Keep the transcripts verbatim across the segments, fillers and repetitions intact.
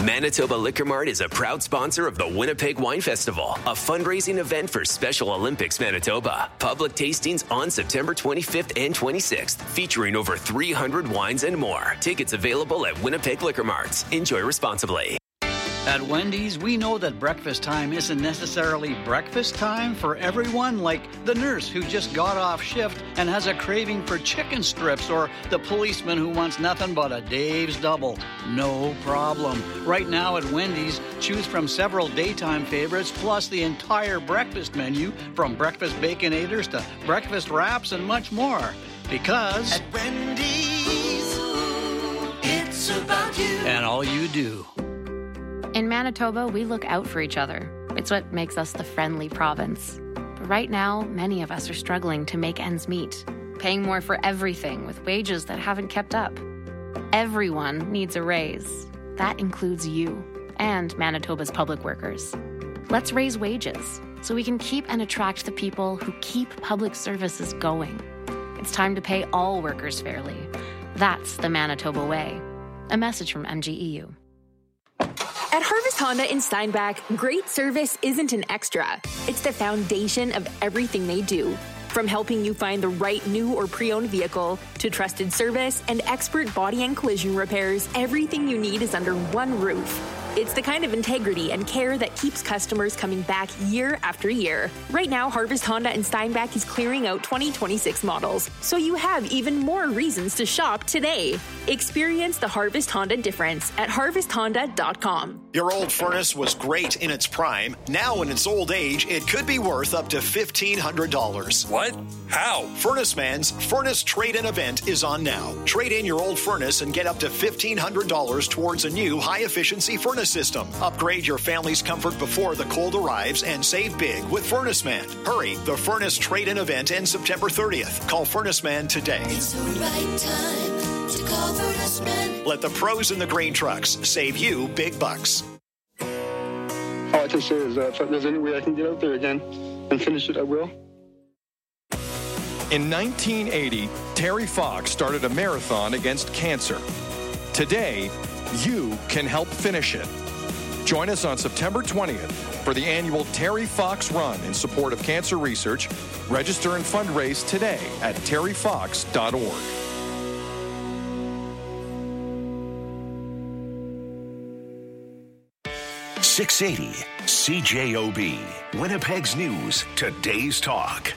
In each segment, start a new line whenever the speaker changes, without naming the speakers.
Manitoba Liquor Mart is a proud sponsor of the Winnipeg Wine Festival, a fundraising event for Special Olympics Manitoba. Public tastings on September twenty-fifth and twenty-sixth, featuring over three hundred wines and more. Tickets available at Winnipeg Liquor Marts. Enjoy responsibly.
At Wendy's, we know that breakfast time isn't necessarily breakfast time for everyone, like the nurse who just got off shift and has a craving for chicken strips, or the policeman who wants nothing but a Dave's Double. No problem. Right now at Wendy's, choose from several daytime favorites, plus the entire breakfast menu, from breakfast Baconators to breakfast wraps and much more. Because
at Wendy's, it's about you
and all you do.
In Manitoba, we look out for each other. It's what makes us the friendly province. But right now, many of us are struggling to make ends meet, paying more for everything with wages that haven't kept up. Everyone needs a raise. That includes you and Manitoba's public workers. Let's raise wages so we can keep and attract the people who keep public services going. It's time to pay all workers fairly. That's the Manitoba way. A message from M G E U.
At Harvest Honda in Steinbach, great service isn't an extra. It's the foundation of everything they do. From helping you find the right new or pre-owned vehicle to trusted service and expert body and collision repairs, everything you need is under one roof. It's the kind of integrity and care that keeps customers coming back year after year. Right now, Harvest Honda in Steinbach is clearing out twenty twenty-six models, so you have even more reasons to shop today. Experience the Harvest Honda difference at harvest honda dot com.
Your old furnace was great in its prime. Now in its old age, it could be worth up to fifteen hundred dollars.
What? How?
Furnace Man's Furnace Trade-In event is on now. Trade in your old furnace and get up to fifteen hundred dollars towards a new high-efficiency furnace system. Upgrade your family's comfort before the cold arrives and save big with Furnace Man. Hurry, the Furnace Trade-In event ends September thirtieth. Call Furnace Man today.
It's the right time to call Furnace Man.
Let the pros in the grain trucks save you big bucks.
All I can say is that if there's any way I can get out there again and finish it, I will.
In nineteen eighty, Terry Fox started a marathon against cancer. Today, you can help finish it. Join us on September twentieth for the annual Terry Fox Run in support of cancer research. Register and fundraise today at terry fox dot org.
six eighty C J O B, Winnipeg's News, today's talk.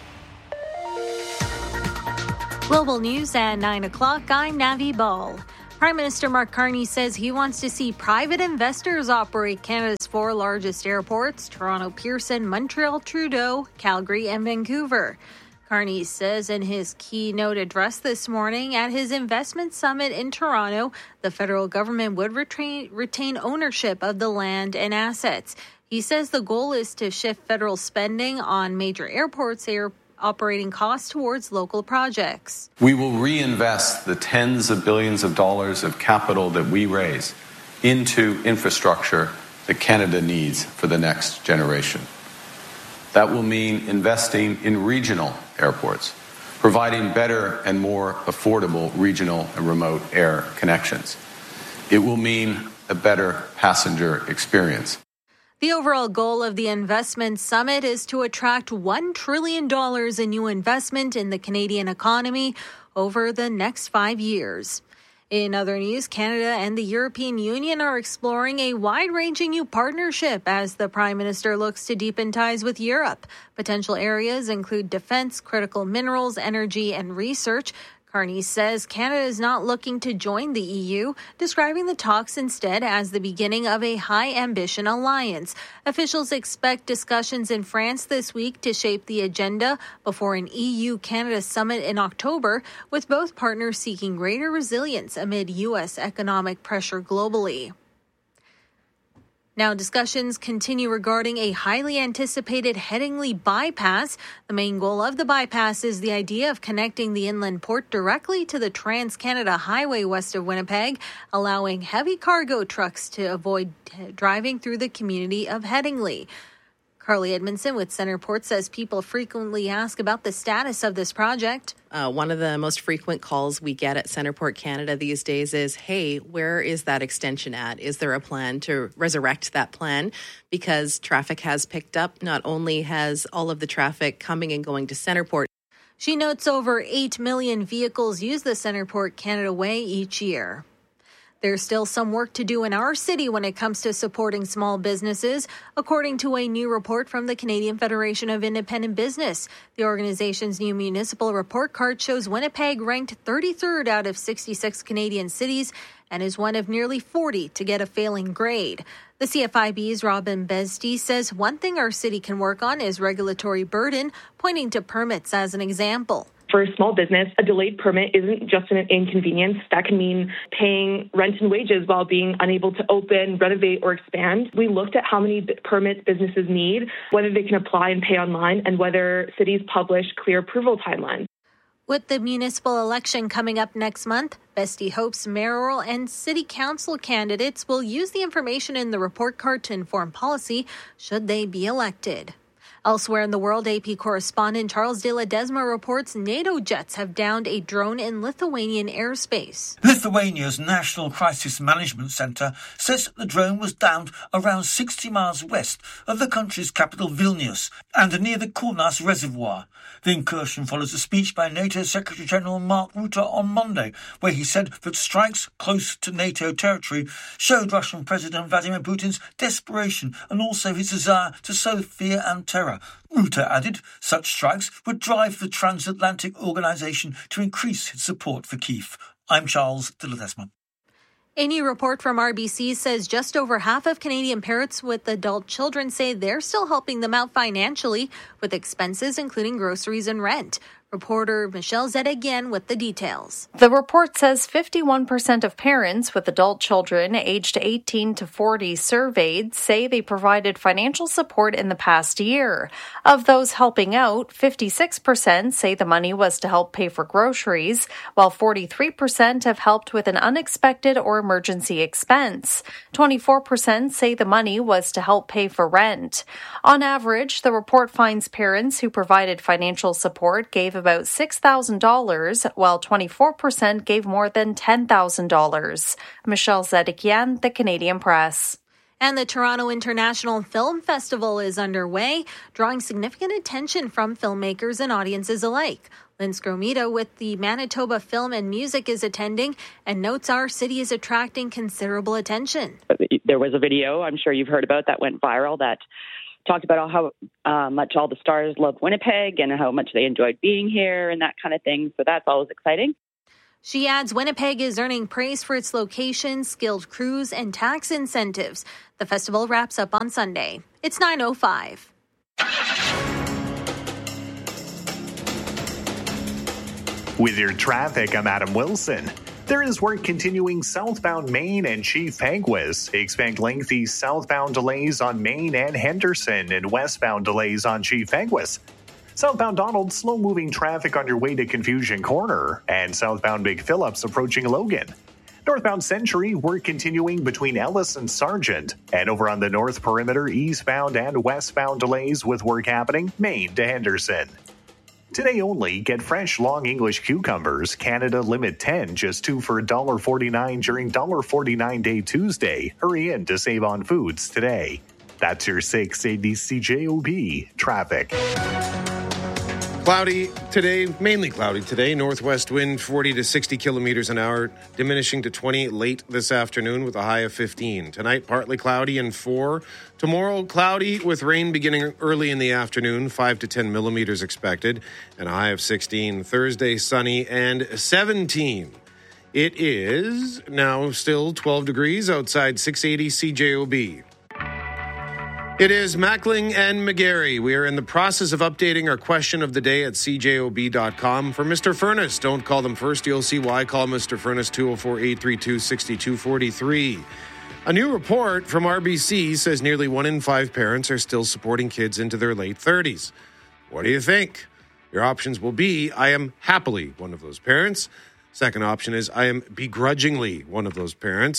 Global News at nine o'clock, I'm Navi Ball. Prime Minister Mark Carney says he wants to see private investors operate Canada's four largest airports: Toronto Pearson, Montreal Trudeau, Calgary and Vancouver. Carney says in his keynote address this morning at his investment summit in Toronto, the federal government would retain, retain ownership of the land and assets. He says the goal is to shift federal spending on major airports air operating costs towards local projects.
We will reinvest the tens of billions of dollars of capital that we raise into infrastructure that Canada needs for the next generation. That will mean investing in regional airports, providing better and more affordable regional and remote air connections. It will mean a better passenger experience.
The overall goal of the investment summit is to attract one trillion dollars in new investment in the Canadian economy over the next five years. In other news, Canada and the European Union are exploring a wide-ranging new partnership as the Prime Minister looks to deepen ties with Europe. Potential areas include defense, critical minerals, energy, and research. Carney says Canada is not looking to join the E U, describing the talks instead as the beginning of a high-ambition alliance. Officials expect discussions in France this week to shape the agenda before an E U-Canada summit in October, with both partners seeking greater resilience amid U S economic pressure globally. Now, discussions continue regarding a highly anticipated Headingley bypass. The main goal of the bypass is the idea of connecting the inland port directly to the Trans-Canada Highway west of Winnipeg, allowing heavy cargo trucks to avoid driving through the community of Headingley. Carly Edmondson with Centerport says people frequently ask about the status of this project.
Uh, one of the most frequent calls we get at Centerport Canada these days is, hey, where is that extension at? Is there a plan to resurrect that plan? Because traffic has picked up. Not only has all of the traffic coming and going to Centerport.
She notes over eight million vehicles use the Centerport Canada Way each year. There's still some work to do in our city when it comes to supporting small businesses, according to a new report from the Canadian Federation of Independent Business. The organization's new municipal report card shows Winnipeg ranked thirty-third out of sixty-six Canadian cities and is one of nearly forty to get a failing grade. The C F I B's Robin Bestie says one thing our city can work on is regulatory burden, pointing to permits as an example.
For a small business, a delayed permit isn't just an inconvenience. That can mean paying rent and wages while being unable to open, renovate, or expand. We looked at how many permits businesses need, whether they can apply and pay online, and whether cities publish clear approval timelines.
With the municipal election coming up next month, Bestie hopes mayoral and city council candidates will use the information in the report card to inform policy should they be elected. Elsewhere in the world, A P correspondent Charles de Ledesma reports NATO jets have downed a drone in Lithuanian airspace.
Lithuania's National Crisis Management Centre says the drone was downed around sixty miles west of the country's capital Vilnius and near the Kaunas Reservoir. The incursion follows a speech by NATO Secretary-General Mark Rutte on Monday, where he said that strikes close to NATO territory showed Russian President Vladimir Putin's desperation and also his desire to sow fear and terror. Rutte added such strikes would drive the transatlantic organisation to increase its support for Kyiv. I'm Charles de Ledesma.
A new report from R B C says just over half of Canadian parents with adult children say they're still helping them out financially with expenses including groceries and rent. Reporter Michelle Zed again with the details.
The report says fifty-one percent of parents with adult children aged eighteen to forty surveyed say they provided financial support in the past year. Of those helping out, fifty-six percent say the money was to help pay for groceries, while forty-three percent have helped with an unexpected or emergency expense. twenty-four percent say the money was to help pay for rent. On average, the report finds parents who provided financial support gave about six thousand dollars, while twenty-four percent gave more than ten thousand dollars. Michelle Zedekian, The Canadian Press.
And the Toronto International Film Festival is underway, drawing significant attention from filmmakers and audiences alike. Lynn Scromita with the Manitoba Film and Music is attending and notes our city is attracting considerable attention.
There was a video I'm sure you've heard about that went viral that talked about how uh, much all the stars love Winnipeg and how much they enjoyed being here and that kind of thing. So that's always exciting.
She adds Winnipeg is earning praise for its location, skilled crews, and tax incentives. The festival wraps up on Sunday. It's nine oh five.
With your traffic, I'm Adam Wilson. There is work continuing southbound Main and Chief Peguis. Expect lengthy southbound delays on Main and Henderson and westbound delays on Chief Peguis. Southbound Donald, slow-moving traffic on your way to Confusion Corner. And southbound Big Phillips approaching Logan. Northbound Century, work continuing between Ellis and Sargent. And over on the North Perimeter, eastbound and westbound delays with work happening Main to Henderson. Today only, get fresh long English cucumbers, Canada Limit ten, just two for one dollar forty-nine during one dollar forty-nine Day Tuesday. Hurry in to save on foods today. That's your six eighty C J O B traffic.
Cloudy today, mainly cloudy today. Northwest wind forty to sixty kilometers an hour, diminishing to twenty late this afternoon with a high of fifteen. Tonight, partly cloudy and four. Tomorrow, cloudy with rain beginning early in the afternoon, five to ten millimeters expected, and a high of sixteen. Thursday, sunny and seventeen. It is now still twelve degrees outside six eighty C J O B. It is Mackling and McGarry. We are in the process of updating our question of the day at C J O B dot com. For Mister Furness, don't call them first. You'll see why. Call Mister Furness two oh four, eight three two, six two four three. A new report from R B C says nearly one in five parents are still supporting kids into their late thirties. What do you think? Your options will be, I am happily one of those parents. Second option is, I am begrudgingly one of those parents.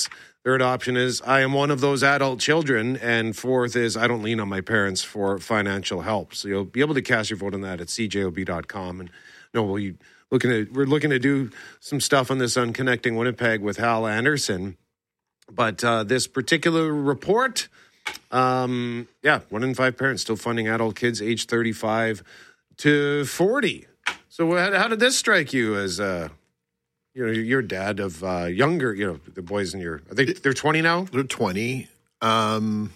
Third option is I am one of those adult children. And fourth is I don't lean on my parents for financial help. So you'll be able to cast your vote on that at c j o b dot com. And no, well, you looking to, we're looking to do some stuff on this on Connecting Winnipeg with Hal Anderson. But uh, this particular report, um, yeah, one in five parents still funding adult kids age thirty-five to forty. So how, how did this strike you as uh, you know, your dad of uh, younger, you know, the boys in your, I think they're twenty now?
They're twenty. Um,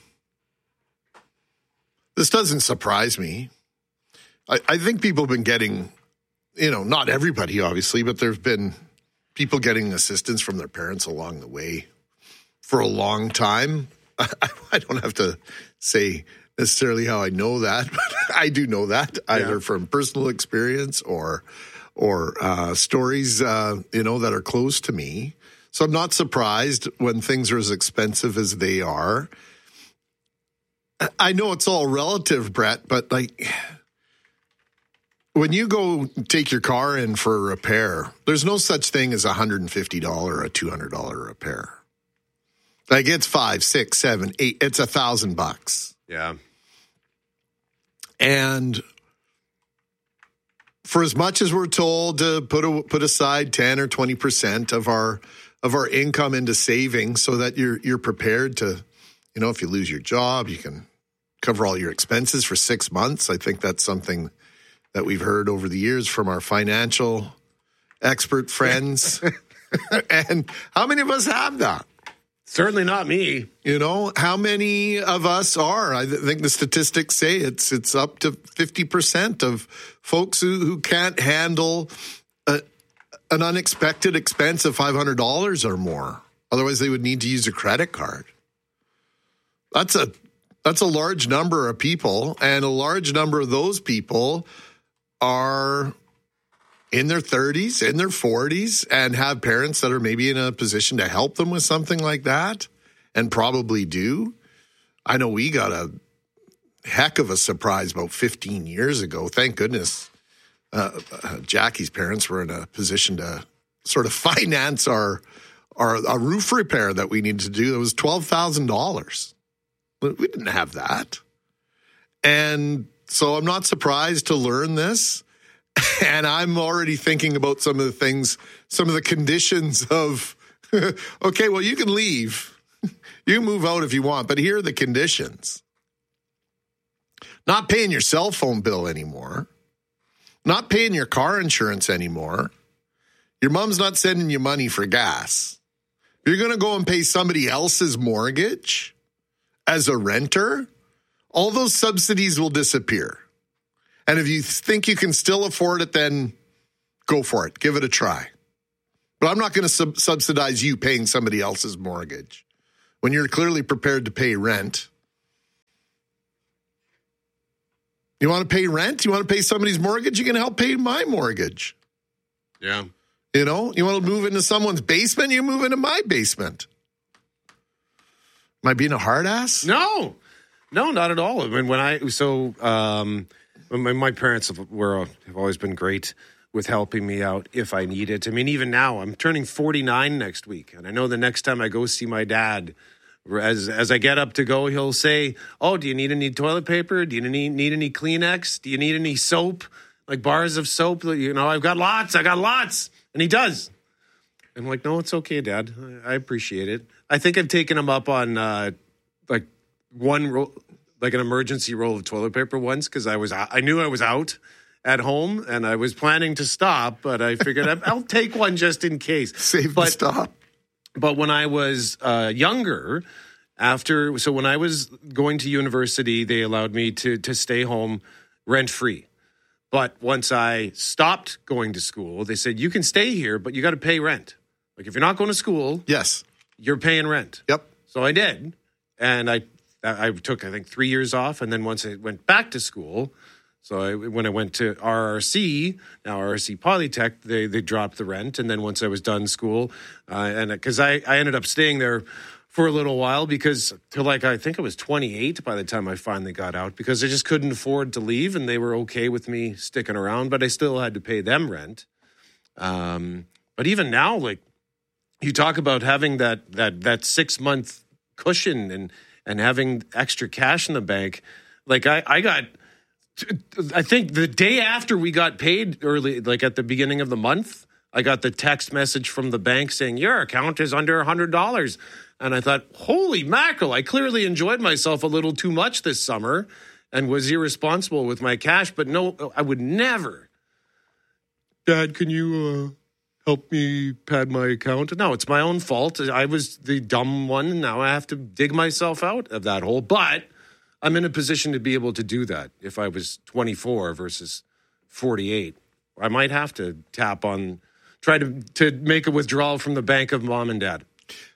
this doesn't surprise me. I, I think people have been getting, you know, not everybody, obviously, but there's been people getting assistance from their parents along the way for a long time. I, I don't have to say necessarily how I know that, but I do know that either yeah. from personal experience or or uh, stories, uh, you know, that are close to me. So I'm not surprised when things are as expensive as they are. I know it's all relative, Brett, but like when you go take your car in for a repair, there's no such thing as a one hundred fifty dollars or a two hundred dollars repair. Like it's five, six, seven, eight. It's a thousand bucks.
Yeah.
And for as much as we're told to put a, put aside ten or twenty percent of our of our income into savings, so that you're you're prepared to, you know, if you lose your job, you can cover all your expenses for six months. I think that's something that we've heard over the years from our financial expert friends. And how many of us have that?
Certainly not me.
You know, how many of us are? I think the statistics say it's it's up to fifty percent of folks who, who can't handle a, an unexpected expense of five hundred dollars or more. Otherwise, they would need to use a credit card. That's a that's a large number of people, and a large number of those people are in their thirties, in their forties, and have parents that are maybe in a position to help them with something like that, and probably do. I know we got a heck of a surprise about fifteen years ago. Thank goodness uh, uh, Jackie's parents were in a position to sort of finance our, our, our roof repair that we needed to do. It was twelve thousand dollars. We didn't have that. And so I'm not surprised to learn this. And I'm already thinking about some of the things, some of the conditions of, okay, well, you can leave. You can move out if you want, but here are the conditions. Not paying your cell phone bill anymore. Not paying your car insurance anymore. Your mom's not sending you money for gas. You're going to go and pay somebody else's mortgage as a renter. All those subsidies will disappear. And if you think you can still afford it, then go for it. Give it a try. But I'm not going to sub- subsidize you paying somebody else's mortgage when you're clearly prepared to pay rent. You want to pay rent? You want to pay somebody's mortgage? You can help pay my mortgage.
Yeah.
You know, you want to move into someone's basement? You move into my basement. Am I being a hard ass?
No, no, not at all. I mean, when I, so, um, My, my parents have, were, have always been great with helping me out if I need it. I mean, even now, I'm turning forty-nine next week. And I know the next time I go see my dad, as as I get up to go, he'll say, oh, do you need any toilet paper? Do you need, need any Kleenex? Do you need any soap? Like bars of soap? You know, I've got lots. I got lots. And he does. I'm like, no, it's okay, Dad. I, I appreciate it. I think I've taken him up on uh, like one roll. Like an emergency roll of toilet paper once because I was I knew I was out at home and I was planning to stop, but I figured I'll take one just in case.
Save
but,
the stop.
But when I was uh, younger, after so when I was going to university, they allowed me to to stay home rent free. But once I stopped going to school, they said you can stay here, but you got to pay rent. Like if you're not going to school,
yes,
you're paying rent.
Yep.
So I did, and I. I took, I think, three years off, and then once I went back to school, so I, when I went to R R C, now R R C Polytech, they they dropped the rent, and then once I was done school, uh, and because I, I ended up staying there for a little while because till like I think I was twenty-eight by the time I finally got out because I just couldn't afford to leave, and they were okay with me sticking around, but I still had to pay them rent. Um, but even now, like you talk about having that that that six month cushion and and having extra cash in the bank. Like I, I got, I think the day after we got paid early, like at the beginning of the month, I got the text message from the bank saying your account is under a hundred dollars, and I thought, holy mackerel! I clearly enjoyed myself a little too much this summer and was irresponsible with my cash. But no, I would never. Dad, can you? Uh help me pad my account? No, it's my own fault. I was the dumb one. Now I have to dig myself out of that hole. But I'm in a position to be able to do that. If I was twenty-four versus forty-eight, I might have to tap on, try to, to make a withdrawal from the bank of mom and dad.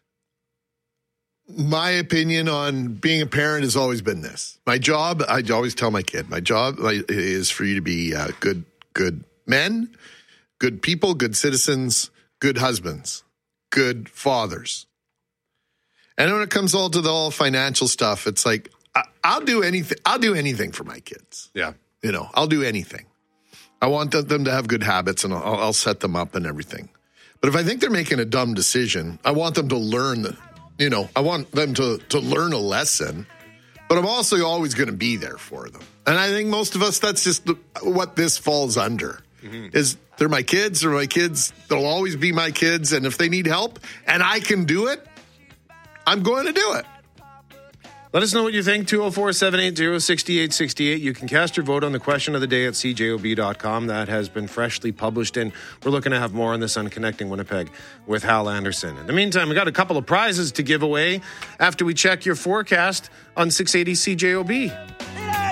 My opinion on being a parent has always been this. My job, I always tell my kid, my job is for you to be uh, good, good men, good people, good citizens, good husbands, good fathers. And when it comes all to the all financial stuff, it's like, I, I'll do anything. I'll do anything for my kids.
Yeah.
You know, I'll do anything. I want them to have good habits, and I'll, I'll set them up and everything. But if I think they're making a dumb decision, I want them to learn, the, you know, I want them to, to learn a lesson, but I'm also always going to be there for them. And I think most of us, that's just the, what this falls under. Mm-hmm. Is they're my kids, they're my kids, they'll always be my kids, and if they need help and I can do it, I'm going to do it.
Let us know what you think, two oh four, seven eight zero, six eight six eight. You can cast your vote on the question of the day at c j o b dot com. That has been freshly published, and we're looking to have more on this on Connecting Winnipeg with Hal Anderson. In the meantime, we got a couple of prizes to give away after we check your forecast on six eighty C J O B.